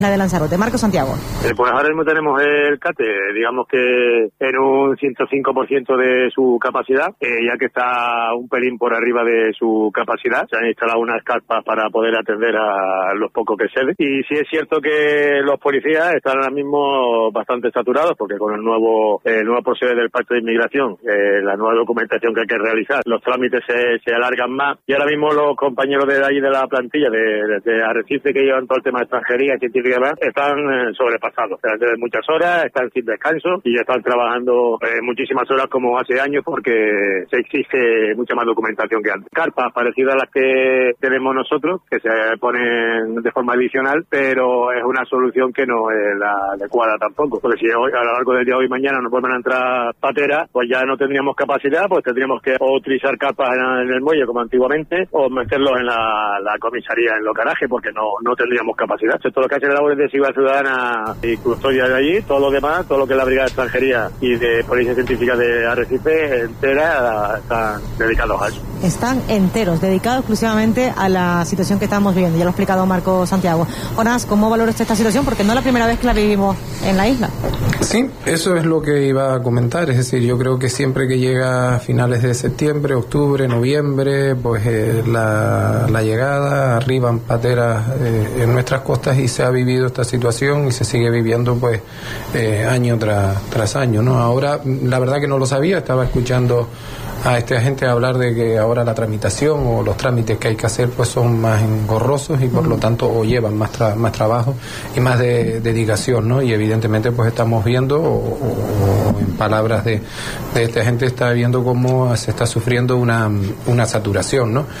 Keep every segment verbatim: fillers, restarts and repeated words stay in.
La de Lanzarote. Marco Santiago. Eh, pues ahora mismo tenemos el CATE, digamos que en un ciento cinco por ciento de su capacidad, eh, ya que está un pelín por arriba de su capacidad. Se han instalado unas carpas para poder atender a los pocos que ceden. Y sí es cierto que los policías están ahora mismo bastante saturados, porque con el nuevo el nuevo proceder del Pacto de Inmigración, eh, la nueva documentación que hay que realizar, los trámites se, se alargan más. Y ahora mismo los compañeros de ahí de la plantilla de, de, de Arrecife, que llevan todo el tema de extranjería, científica, están eh, sobrepasados, o sea, de muchas horas, están sin descanso y están trabajando eh, muchísimas horas como hace años, porque se exige mucha más documentación que antes. Carpas parecidas a las que tenemos nosotros, que se ponen de forma adicional, pero es una solución que no es la adecuada tampoco, porque si hoy, a lo largo del día de hoy y mañana nos vuelven a entrar pateras, pues ya no tendríamos capacidad, pues tendríamos que o utilizar carpas en, en el muelle como antiguamente, o meterlos en la, la comisaría, en los garajes, porque no, no tendríamos capacidad. Esto es lo que hace la de Seguridad Ciudadana y custodia de allí, todo lo demás, todo lo que es la Brigada de Extranjería y de Policía Científica de Arrecife entera, están dedicados a eso. Están enteros, dedicados exclusivamente a la situación que estamos viviendo. Ya lo ha explicado Marco Santiago. Jonás, ¿cómo valora usted esta situación? Porque no es la primera vez que la vivimos en la isla. Sí, eso es lo que iba a comentar. Es decir, yo creo que siempre que llega a finales de septiembre, octubre, noviembre, pues eh, la, la llegada, arriban pateras eh, en nuestras costas, y se ha vivido esta situación y se sigue viviendo pues eh, año tras, tras año, ¿no? Ahora, la verdad que no lo sabía, estaba escuchando a este agente hablar de que ahora la tramitación o los trámites que hay que hacer pues son más engorrosos y por lo tanto o llevan más tra- más trabajo y más de, dedicación, ¿no? Y evidentemente pues estamos viendo, o, o, o en palabras de, de este agente, está viendo cómo se está sufriendo una, una saturación, ¿no?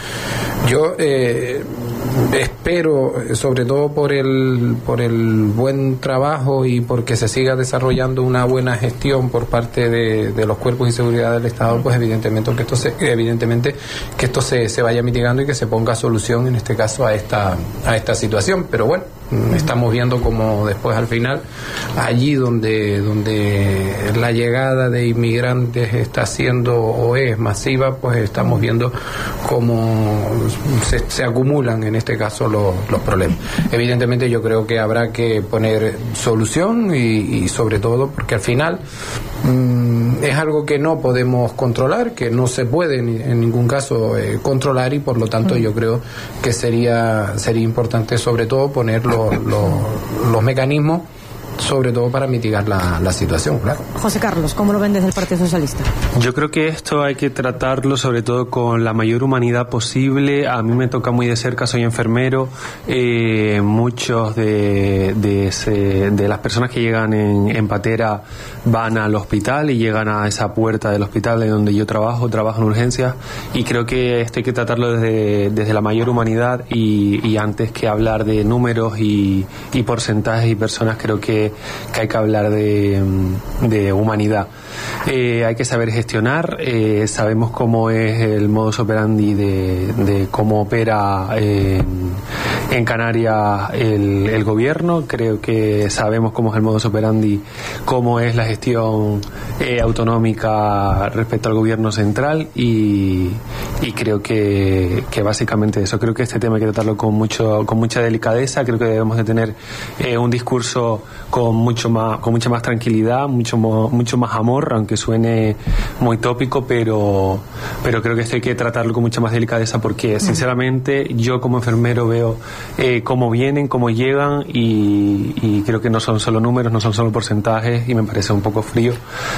Yo eh, espero, sobre todo por el por el buen trabajo y porque se siga desarrollando una buena gestión por parte de, de los cuerpos y seguridad del Estado, pues evidentemente que esto se, evidentemente que esto se, se vaya mitigando y que se ponga solución en este caso a esta a esta situación. Pero bueno, estamos viendo como después al final, allí donde donde la llegada de inmigrantes está siendo o es masiva, pues estamos viendo cómo se, se acumulan en este caso los, los problemas. Evidentemente yo creo que habrá que poner solución y, y sobre todo porque al final mmm, es algo que no podemos controlar, que no se puede en ningún caso eh, controlar, y por lo tanto yo creo que sería sería importante sobre todo poner los, los, los mecanismos, sobre todo para mitigar la, la situación, claro. José Carlos, ¿cómo lo ven desde el Partido Socialista? Yo creo que esto hay que tratarlo sobre todo con la mayor humanidad posible. A mí me toca muy de cerca, soy enfermero. Eh, muchos de, de, ese, de las personas que llegan en, en patera van al hospital y llegan a esa puerta del hospital de donde yo trabajo, trabajo en urgencias, y creo que esto hay que tratarlo desde, desde la mayor humanidad y, y antes que hablar de números y, y porcentajes y personas, creo que que hay que hablar de, de humanidad. Eh, hay que saber gestionar, eh, sabemos cómo es el modus operandi de, de cómo opera eh, en Canarias el, el gobierno. Creo que sabemos cómo es el modus operandi, cómo es la gestión eh, autonómica respecto al gobierno central, y, y creo que, que básicamente eso. Creo que este tema hay que tratarlo con mucho con mucha delicadeza. Creo que debemos de tener eh, un discurso con mucho más con mucha más tranquilidad, mucho mucho más amor, aunque suene muy tópico, pero pero creo que esto hay que tratarlo con mucha más delicadeza, porque sinceramente yo como enfermero veo eh, cómo vienen, cómo llegan, y, y creo que no son solo números, no son solo porcentajes, y me parece un poco frío.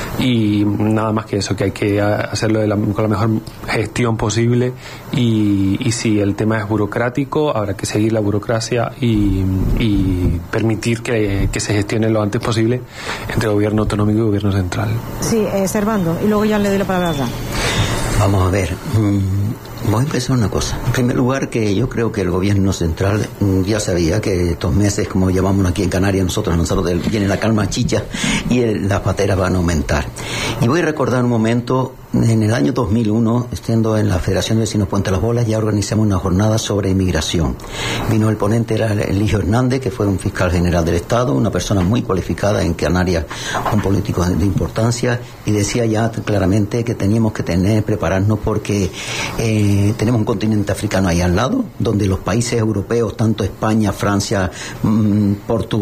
Y nada más que eso, que hay que hacerlo de la, con la mejor gestión posible, y, y si el tema es burocrático, habrá que seguir la burocracia y, y permitir que, que se gestione lo antes posible entre gobierno autonómico y gobierno central. Sí, eh, Servando, y luego ya le doy la palabra a Dan. Vamos a ver, mmm, voy a empezar una cosa. En primer lugar, que yo creo que el gobierno central mmm, ya sabía que estos meses, como llamamos aquí en Canarias, nosotros, nosotros viene la calma chicha y el, las pateras van a aumentar. Y voy a recordar un momento en el año dos mil uno, estando en la Federación de Vecinos Puente Las Bolas, ya organizamos una jornada sobre inmigración. Vino el ponente, era Eligio Hernández, que fue un fiscal general del Estado, una persona muy cualificada en Canarias, un político de importancia, y decía ya claramente que teníamos que tener, prepararnos porque eh, tenemos un continente africano ahí al lado, donde los países europeos, tanto España, Francia, mmm, Portugal,